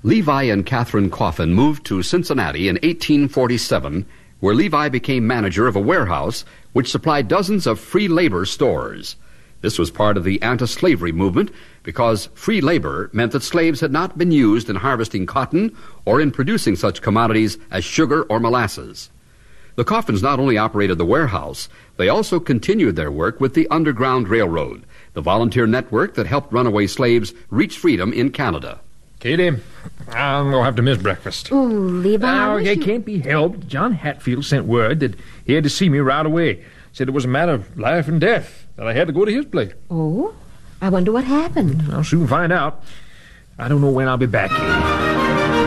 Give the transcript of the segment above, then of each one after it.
Levi and Catherine Coffin moved to Cincinnati in 1847, where Levi became manager of a warehouse which supplied dozens of free labor stores. This was part of the anti-slavery movement because free labor meant that slaves had not been used in harvesting cotton or in producing such commodities as sugar or molasses. The Coffins not only operated the warehouse, they also continued their work with the Underground Railroad, the volunteer network that helped runaway slaves reach freedom in Canada. Katie, I'm going to have to miss breakfast. Oh, Levi. Now, it can't be helped. John Hatfield sent word that he had to see me right away. Said it was a matter of life and death, that I had to go to his place. Oh? I wonder what happened. I'll soon find out. I don't know when I'll be back here.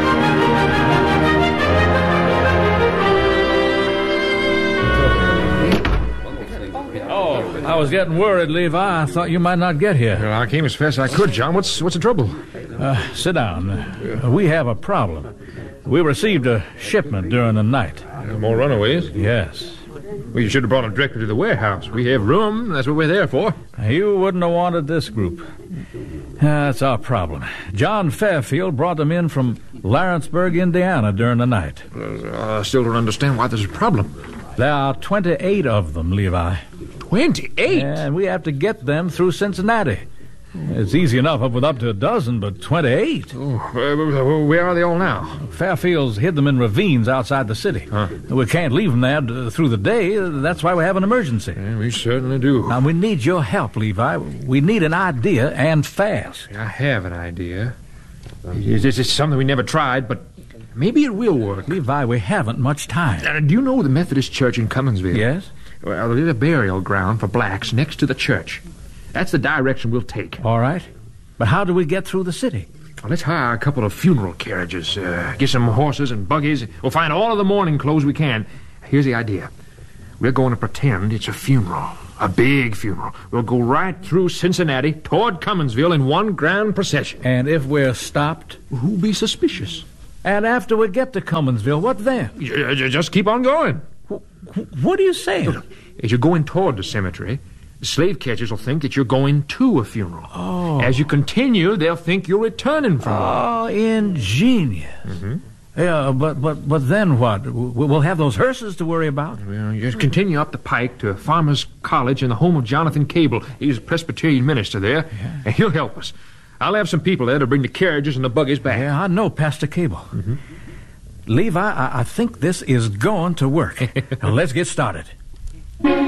I was getting worried, Levi. I thought you might not get here. Well, I came as fast as I could, John. What's the trouble? Sit down. We have a problem. We received a shipment during the night. More runaways? Yes. Well, you should have brought them directly to the warehouse. We have room. That's what we're there for. You wouldn't have wanted this group. That's our problem. John Fairfield brought them in from Lawrenceburg, Indiana, during the night. I still don't understand why there's a problem. There are 28 of them, Levi. 28? And we have to get them through Cincinnati. It's easy enough with up to a dozen, but 28. Oh, where are they all now? Fairfield's hid them in ravines outside the city. We can't leave them there through the day. That's why we have an emergency. Yeah, we certainly do. Now, we need your help, Levi. We need an idea, and fast. I have an idea. It's something we never tried, but maybe it will work. Levi, we haven't much time. Do you know the Methodist Church in Cumminsville? Yes? Well, there's a burial ground for blacks next to the church. That's the direction we'll take. All right. But how do we get through the city? Well, let's hire a couple of funeral carriages, get some horses and buggies. We'll find all of the mourning clothes we can. Here's the idea. We're going to pretend it's a funeral, a big funeral. We'll go right through Cincinnati toward Cumminsville in one grand procession. And if we're stopped? Who'll be suspicious? And after we get to Cumminsville, what then? Just keep on going. What are you saying? As you're going toward the cemetery, the slave catchers will think that you're going to a funeral. Oh. As you continue, they'll think you're returning from one. Oh, ingenious. Mm-hmm. Yeah, but then what? We'll have those hearses to worry about. Well, you just continue up the pike to Farmers College in the home of Jonathan Cable. He's a Presbyterian minister there, and he'll help us. I'll have some people there to bring the carriages and the buggies back. Yeah, I know Pastor Cable. Mm-hmm. Levi, I think this is going to work. Now, let's get started.